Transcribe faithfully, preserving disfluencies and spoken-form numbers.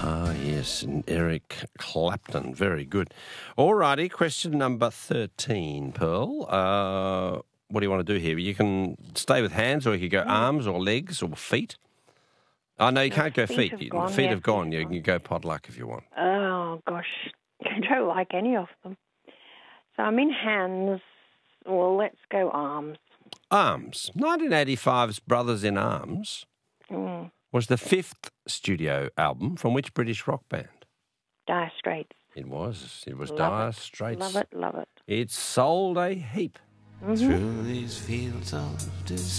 Ah, yes, and Eric Clapton. Very good. All righty, question number thirteen, Pearl. Uh, what do you want to do here? You can stay with hands, or you could go arms or legs or feet. Oh, no, you No, can't go feet feet. have You- gone, feet yeah, have gone. feet You have can go potluck if you want. Oh, gosh. I don't like any of them. So I'm in hands. Well, let's go arms. Arms. nineteen eighty-five's Brothers in Arms Mm. was the fifth studio album from which British rock band? Dire Straits. It was. It was Love Dire it. Straits. Love it, love it. It sold a heap. Mm-hmm. Through these fields of despair.